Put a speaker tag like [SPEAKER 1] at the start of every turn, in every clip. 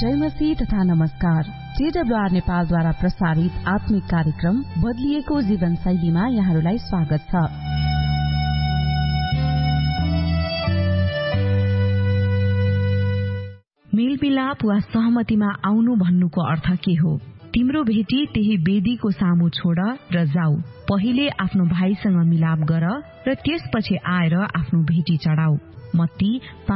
[SPEAKER 1] जय मसीह तथा नमस्कार। TWR नेपालद्वारा प्रसारित आत्मिक कार्यक्रम बदलिएको जीवन शैलीमा यहाँहरूलाई स्वागत छ। मेलमिलाप वा सहमतिमा आउनु भन्नुको अर्थ के हो? तिम्रो भेटी त्यही वेदीको सामु छोड र जाऊ। पहिले आफ्नो भाइसँग मिलाप गर र त्यसपछि आएर आफ्नो भेटी चढाऊ। मत्ती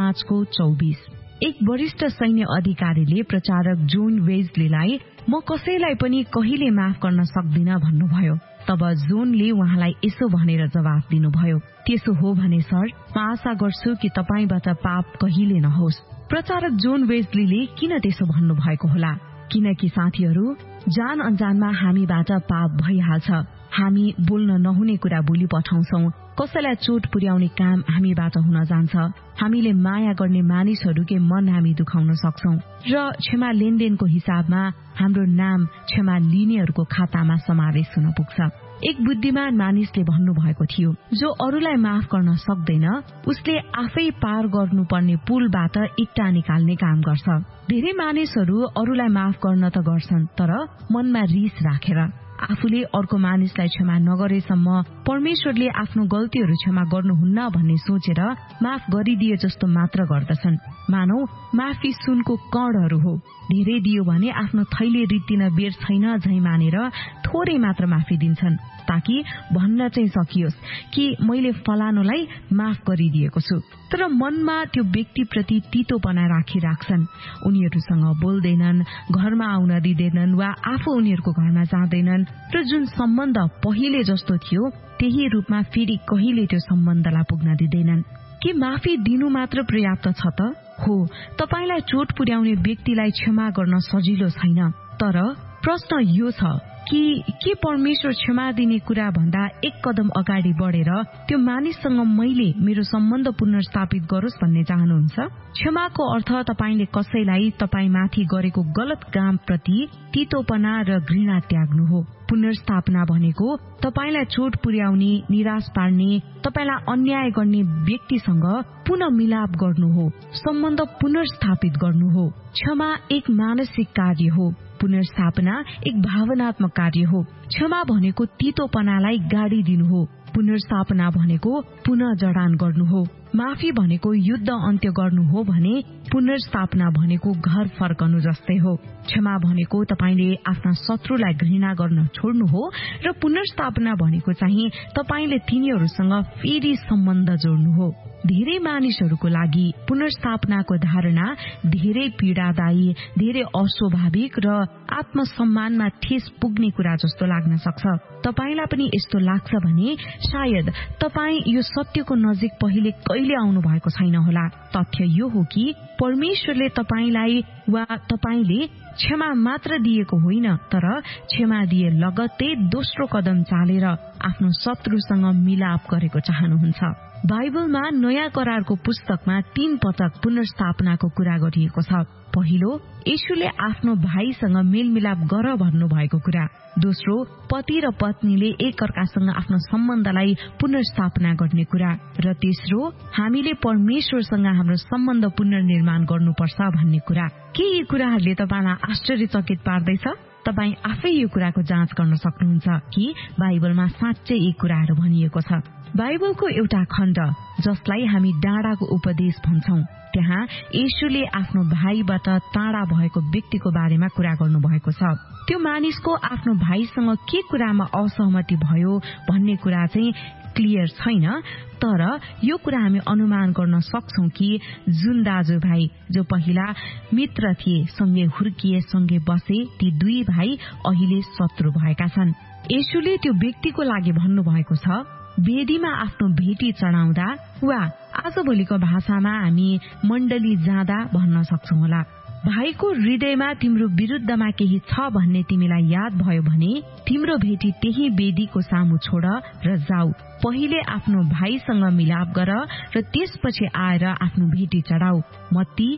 [SPEAKER 1] 5:24। एक वरिष्ठ सैन्य अधिकारीले प्रचारक जोन वेजलीलाई म कसैलाई पनि कहिले माफ गर्न सक्दिन भन्नुभयो। तब जोनले उहाँलाई यसो भनेर जवाफ दिनुभयो, त्यसो हो भने सर, म आशा गर्छु कि तपाईबाट पाप कहिले नहोस्। प्रचारक जोन वेजलीले किन त्यसो भन्नुभएको होला? किनकि साथीहरू, जान अनजानमा हामीबाट पाप भइहाल्छ। हामी बोल्न नहुने कुरा बोली पठाउँछौं। कसैलाई चोट पुर्याउने काम हामीबाट हुन जान्छ। हामीले माया गर्ने मानिसहरूकै मन हामी दुखाउन सक्छौं र क्षमा लेनदेनको हिसाबमा हाम्रो नाम क्षमा लिनेहरूको खातामा समावेश हुन पुग्छ। एक बुद्धिमान मानिसले भन्नुभएको थियो, जो अरूलाई माफ गर्न सक्दैन उसले आफै पार गर्नुपर्ने पुलबाट इट्टा निकाल्ने काम गर्छ। धेरै मानिसहरू अरूलाई माफ गर्न त गर्छन्, तर मनमा रिस राखेर आफूले अर्को मानिसलाई क्षमा नगरेसम्म परमेश्वरले आफ्नो गल्तीहरू क्षमा गर्नुहुन्न भन्ने सोचेर माफ गरिदिए जस्तो मात्र गर्दछन्। मानौ माफी सुनको कणहरू हो। धेरै दियो भने आफ्नो थैले रित्तिन बेर छैन झै मानेर थोरै मात्र माफी दिन्छन्, ताकि भन्न चाहिँ सकियोस् कि मैले फलानुलाई माफ गरिदिएको छु। तर मनमा त्यो व्यक्तिप्रति तीतोपना राखिराख्छन्। उनीहरूसँग बोल्दैनन्, घरमा आउन दिँदैनन् वा आफू उनीहरूको घरमा जाँदैनन् र जुन सम्बन्ध पहिले जस्तो थियो त्यही रूपमा फेरि कहिले त्यो सम्बन्धलाई पुग्न दिँदैनन्। के माफी दिनु मात्र पर्याप्त छ त? हो, तपाईलाई चोट पुर्याउने व्यक्तिलाई क्षमा गर्न सजिलो छैन, तर प्रश्न यो छ कि के परमेश्वर क्षमा दिने कुरा भन्दा एक कदम अगाडि बढेर त्यो मानिससँग मैले मेरो सम्बन्ध पुनर्स्थापित गरोस् भन्ने चाहनुहुन्छ? क्षमाको अर्थ तपाईले कसैलाई तपाईमाथि गरेको गलत काम प्रति तीतोपना र घृणा त्याग्नु हो। पुनर्स्थापना भनेको तपाईलाई चोट पुर्याउने, निराश पार्ने, तपाईलाई अन्याय गर्ने व्यक्तिसँग पुनः मिलाप गर्नु हो, सम्बन्ध पुनर्स्थापित गर्नु हो। क्षमा एक मानसिक कार्य हो, पुनर्स्थापना एक भावनात्मक कार्य हो। क्षमा भनेको तीतोपनालाई गाडी दिनु हो, पुनर्स्थापना भनेको पुनः जडान गर्नु हो। माफी भनेको युद्ध अन्त्य गर्नु हो भने पुनर्स्थापना भनेको घर फर्कनु जस्तै हो। क्षमा भनेको तपाईले आफ्ना शत्रुलाई घृणा गर्न छोड्नु हो र पुनर्स्थापना भनेको चाहिँ तपाईले तिनीहरूसँग फेरि सम्बन्ध जोड्नु हो। धेरै मानिसहरूको लागि पुनर्स्थापनाको धारणा धेरै पीड़ादायी, धेरै अस्वाभाविक र आत्मसम्मानमा ठेस पुग्ने कुरा जस्तो लाग्न सक्छ। तपाईलाई पनि यस्तो लाग्छ भने सायद तपाई यो सत्यको नजिक पहिले कहिले आउनु भएको छैन होला। तथ्य यो हो कि परमेश्वरले तपाईलाई वा तपाईले क्षमा मात्र दिएको होइन, तर क्षमा दिए लगत्तै दोस्रो कदम चालेर आफ्नो शत्रुसँग मिलाप गरेको चाहनुहुन्छ। बाइबलमा नयाँ करारको पुस्तकमा 3 पटक पुनर्स्थापनाको कुरा गरिएको छ। पहिलो, येशूले आफ्नो भाइसँग मेलमिलाप गर भन्नुभएको कुरा। दोस्रो, पति र पत्नीले एकअर्कासँग आफ्नो सम्बन्धलाई पुनर्स्थापना गर्ने कुरा। र तेस्रो, हामीले परमेश्वरसँग हाम्रो सम्बन्ध पुनर्निर्माण गर्नुपर्छ भन्ने कुरा। के यी कुराहरूले तपाईलाई आश्चर्यचकित पार्दैछ? तपाई आफै यो कुराको जाँच गर्न सक्नुहुन्छ कि बाइबलमा साँच्चै यी कुराहरू भनिएको छ। बाइबलको एउटा खण्ड जसलाई हामी डाँडाको उपदेश भन्छौं, त्यहाँ येशूले आफ्नो भाइबाट टाढा भएको व्यक्तिको बारेमा कुरा गर्नु भएको छ। त्यो मानिसको आफ्नो भाइसँग के कुरामा असहमति भयो भन्ने कुरा चाहिँ क्लियर छैन, तर यो कुरा हामी अनुमान गर्न सक्छौं कि जुन दाजुभाइ जो पहिला मित्र थिए, सँगै हुर्किए, सँगै बसे, ती 2 भाइ अहिले शत्रु भएका छन्। येशूले त्यो व्यक्तिको लागि भन्नुभएको छ, वेदीमा आफ्नो भेटी चढाउँदा वा आजभोलिको भाषामा हामी मण्डली जाँदा भन्न सक्छौं होला, भाइको हृदयमा तिम्रो विरुद्धमा केही छ भन्ने तिमीलाई याद भयो भने तिम्रो भेटी त्यही वेदीको सामु छोड र जाऊ। पहिले आफ्नो भाइसँग मिलाप गर र त्यसपछि आएर आफ्नो भेटी चढाऊ। मत्ती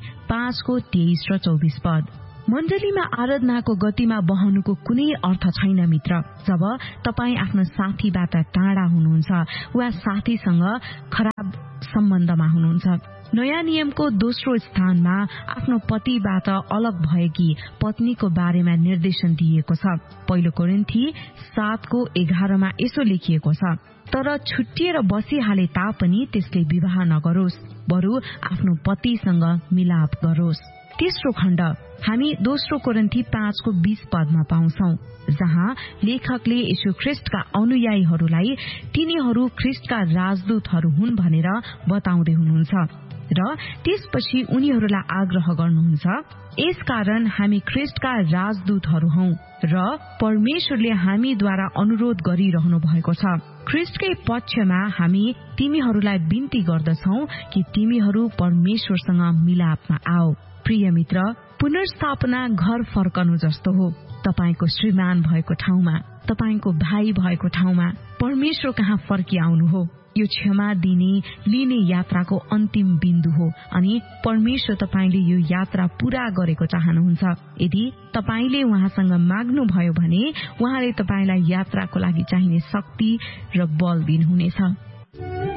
[SPEAKER 1] 5:23 र 24 पद। मण्डलीमा आराधनाको गतिमा बहनुको कुनै अर्थ छैन मित्र। जब तपाई आफ्नो साथीबाट टाढा हुनुहुन्छ वा साथीसँग खराब सम्बन्धमा हुनुहुन्छ, नयाँ नियमको दोस्रो स्थानमा आफ्नो पतिबाट अलग भएकी पत्नीको बारेमा निर्देशन दिएको छ। पहिलो कोरिन्थी 7:11 यसो लेखिएको छ, तर छुट्टिएर बसिहाले तापनि त्यसले विवाह नगरोस्, बरु आफ्नो पतिसँग मिलाप गरोस्। तेस्रो खण्ड हामी दोस्रो कोरिन्थी 5:20 पाउँछौ, जहाँ लेखकले यीशु ख्रीष्टका अनुयायीहरूलाई तिनीहरू ख्रीष्टका राजदूतहरू हुन् भनेर बताउँदै हुनुहुन्छ र त्यसपछि उनीहरूलाई आग्रह गर्नुहुन्छ, यसकारण हामी ख्रीष्टका राजदूतहरू हौं र परमेश्वरले हामीद्वारा अनुरोध गरिरहनु भएको छ। ख्रीष्टकै पक्षमा हामी तिमीहरूलाई बिन्ती गर्दछौ कि तिमीहरू परमेश्वरसँग मिलापमा आओ। प्रिय मित्र, पुनर्स्थापना घर फर्कनु जस्तो हो। तपाईको श्रीमान भएको ठाउँमा, तपाईको भाइ भएको ठाउँमा परमेश्वर कहाँ फर्किआउनु हो। यो क्षमा दिने लिने यात्राको अन्तिम बिन्दु हो अनि परमेश्वर तपाईले यो यात्रा पूरा गरेको चाहनुहुन्छ। यदि तपाईले उहाँसँग माग्नु भयो भने उहाँले तपाईलाई यात्राको लागि चाहिने शक्ति र बल दिनुहुनेछ।